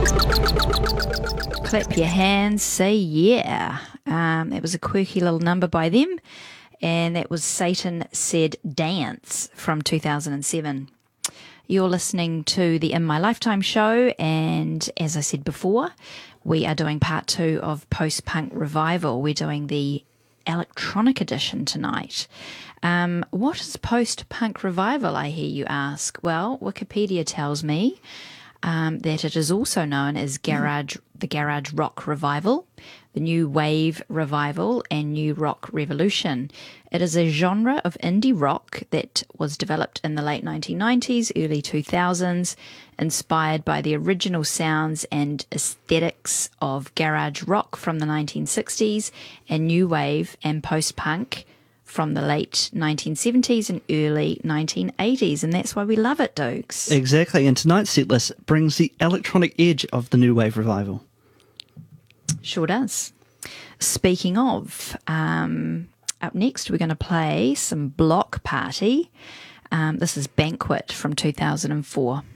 Clap your hands, say yeah. It was a quirky little number by them, and that was Satan Said Dance from 2007. You're listening to the In My Lifetime show, and as I said before, we are doing part 2 of Post-Punk Revival. We're doing the electronic edition tonight. What is post-punk revival, I hear you ask? Well, Wikipedia tells me that it is also known as the garage rock revival, the new wave revival, and new rock revolution. It is a genre of indie rock that was developed in the late 1990s, early 2000s, inspired by the original sounds and aesthetics of garage rock from the 1960s and new wave and post-punk from the late 1970s and early 1980s, and that's why we love it, Dukes. Exactly, and tonight's set list brings the electronic edge of the new wave revival. Sure does. Speaking of, up next we're going to play some Block Party. This is Banquet from 2004.